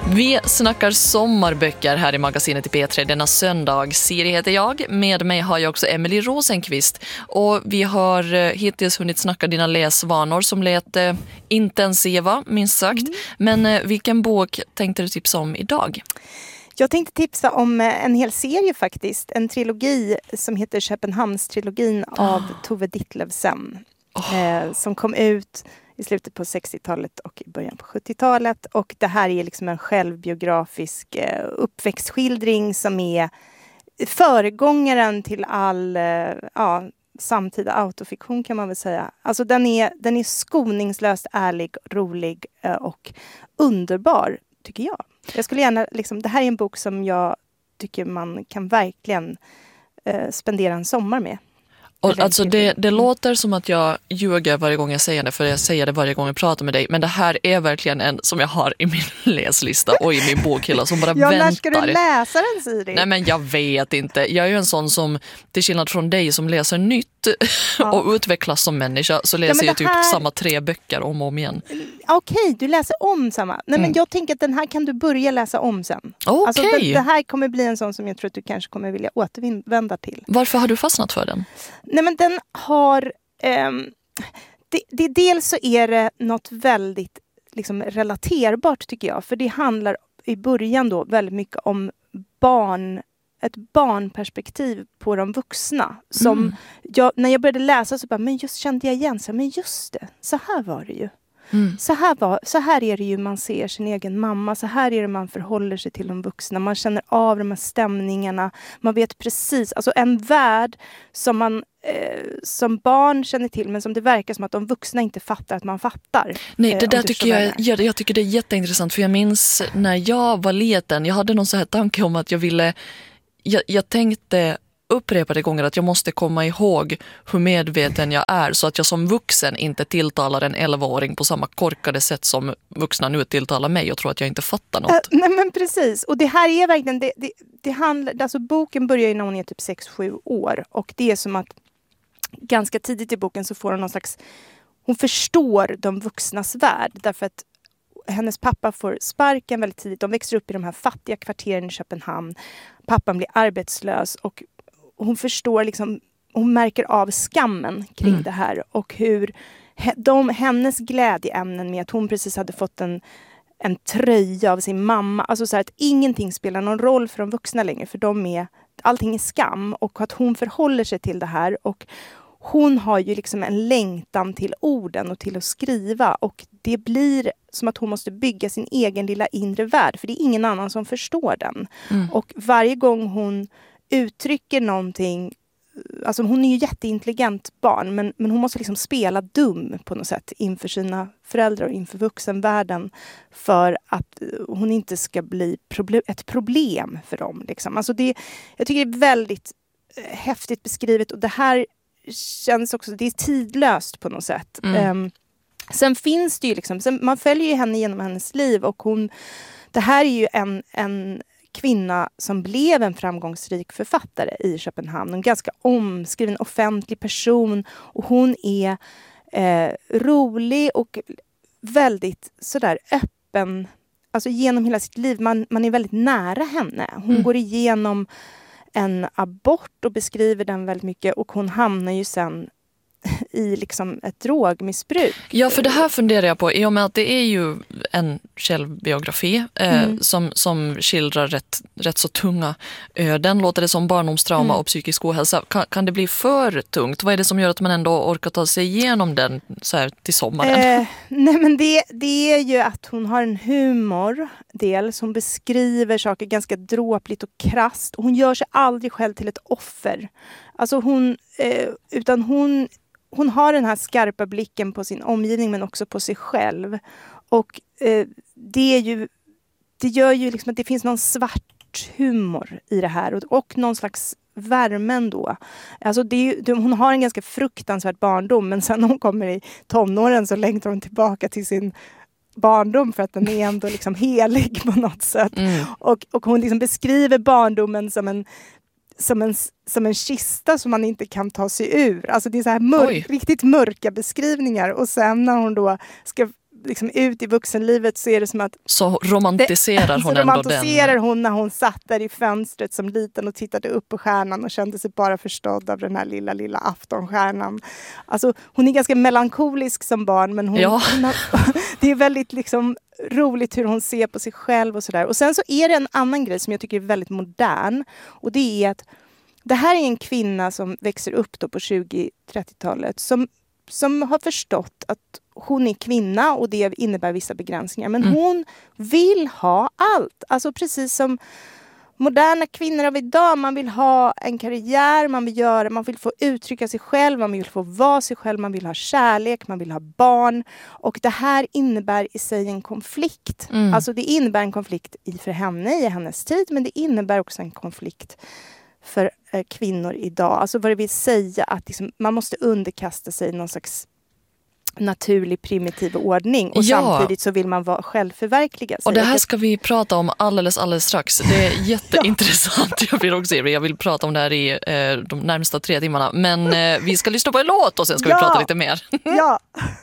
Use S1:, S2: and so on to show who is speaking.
S1: Vi snackar sommarböcker här i magasinet i P3 denna söndag. Siri heter jag. Med mig har jag också Emily Rosenqvist. Och vi har hittills hunnit snacka dina läsvanor som lät intensiva, minst sagt. Men vilken bok tänkte du tipsa om idag?
S2: Jag tänkte tipsa om en hel serie faktiskt. En trilogi som heter Köpenhamnstrilogin av Tove Ditlevsen. Som kom ut i slutet på 60-talet och i början på 70-talet. Och det här är liksom en självbiografisk uppväxtskildring som är föregångaren till all samtida autofiktion kan man väl säga. Alltså den är skoningslöst ärlig, rolig och underbar tycker jag. Jag skulle gärna, det här är en bok som jag tycker man kan verkligen spendera en sommar med.
S1: Och alltså det låter som att jag ljuger varje gång jag säger det, för jag säger det varje gång jag pratar med dig. Men det här är verkligen en som jag har i min läslista och i min bokhylla som bara väntar.
S2: När ska du läsa den, Siri?
S1: Nej, men jag vet inte. Jag är ju en sån som, till skillnad från dig som läser nytt och utvecklas som människa, så läser jag typ samma 3 böcker om och om igen.
S2: Okej, du läser om samma. Nej, men jag tänker att den här kan du börja läsa om sen.
S1: Okej.
S2: Alltså, det här kommer bli en sån som jag tror att du kanske kommer vilja återvända till.
S1: Varför har du fastnat för den?
S2: Nej, men den har... dels så är det något väldigt relaterbart tycker jag. För det handlar i början då väldigt mycket om ett barnperspektiv på de vuxna. Som när jag började läsa så bara, men just kände jag igen sig. Men just det, så här var det ju. Så här är det ju man ser sin egen mamma. Så här är det man förhåller sig till de vuxna. Man känner av de här stämningarna. Man vet precis. Alltså en värld som man som barn känner till. Men som det verkar som att de vuxna inte fattar att man fattar.
S1: Nej, det där tycker jag tycker det är jätteintressant. För jag minns när jag var liten. Jag hade någon så här tanke om att jag tänkte upprepade gånger att jag måste komma ihåg hur medveten jag är, så att jag som vuxen inte tilltalar en 11-åring på samma korkade sätt som vuxna nu tilltalar mig och tror att jag inte fattar något.
S2: Nej, men precis. Och det här är verkligen det handlar, alltså boken börjar ju när hon är typ 6-7 år, och det är som att ganska tidigt i boken så får hon någon slags, hon förstår de vuxnas värld, därför att hennes pappa får sparken väldigt tidigt. De växer upp i de här fattiga kvarteren i Köpenhamn. Pappan blir arbetslös och hon förstår hon märker av skammen kring det här. Och hur hennes glädjeämnen med att hon precis hade fått en tröja av sin mamma. Alltså så här att ingenting spelar någon roll för de vuxna längre. För allting är skam. Och att hon förhåller sig till det här. Och hon har ju en längtan till orden och till att skriva. Och det blir som att hon måste bygga sin egen lilla inre värld. För det är ingen annan som förstår den. Och varje gång hon uttrycker någonting, alltså hon är ju jätteintelligent barn, men hon måste spela dum på något sätt inför sina föräldrar och inför vuxenvärlden, för att hon inte ska bli ett problem för dem. Alltså jag tycker det är väldigt häftigt beskrivet, och det här känns också, det är tidlöst på något sätt. Sen finns det ju man följer ju henne genom hennes liv, och det här är ju en kvinna som blev en framgångsrik författare i Köpenhamn. En ganska omskriven offentlig person. Och hon är rolig och väldigt sådär öppen. Alltså genom hela sitt liv. Man är väldigt nära henne. Hon går igenom en abort och beskriver den väldigt mycket. Och hon hamnar ju sen i ett drogmissbruk. Ja, för det här funderar jag på, i och med att det är ju en självbiografi som skildrar rätt så tunga öden. Låter det som barndomstrauma och psykisk ohälsa. Kan det bli för tungt? Vad är det som gör att man ändå orkar ta sig igenom den så här till sommaren? Nej, men det är ju att hon har en humor del som beskriver saker ganska dråpligt och krasst. Hon gör sig aldrig själv till ett offer. Alltså utan hon har den här skarpa blicken på sin omgivning, men också på sig själv. Och det gör ju att det finns någon svart humor i det här. Och någon slags värme ändå. Alltså hon har en ganska fruktansvärd barndom, men sen när hon kommer i tonåren så längtar hon tillbaka till sin barndom, för att den är ändå helig på något sätt. Och hon beskriver barndomen som en kista som man inte kan ta sig ur. Alltså det är så här riktigt mörka beskrivningar. Och sen när hon då ska liksom ut i vuxenlivet så är det som att...
S1: Så romantiserar hon ändå den. Så
S2: romantiserar hon när hon satt där i fönstret som liten och tittade upp på stjärnan och kände sig bara förstådd av den här lilla aftonstjärnan. Alltså hon är ganska melankolisk som barn, men det är väldigt liksom roligt hur hon ser på sig själv och sådär. Och sen så är det en annan grej som jag tycker är väldigt modern, och det är att det här är en kvinna som växer upp då på 20-30-talet som har förstått att hon är kvinna och det innebär vissa begränsningar. Men hon vill ha allt. Alltså precis som moderna kvinnor av idag. Man vill ha en karriär, man vill få uttrycka sig själv, man vill få vara sig själv, man vill ha kärlek, man vill ha barn. Och det här innebär i sig en konflikt. Alltså det innebär en konflikt för henne i hennes tid, men det innebär också en konflikt för kvinnor idag. Alltså vad det vill säga att liksom, man måste underkasta sig någon slags naturlig primitiv ordning och samtidigt så vill man självförverkliga sig.
S1: Och det här ska vi prata om alldeles strax. Det är jätteintressant. Jag vill prata om det här i de närmsta 3 timmarna. Men vi ska lyssna på en låt och sen ska vi prata lite mer.
S2: Ja.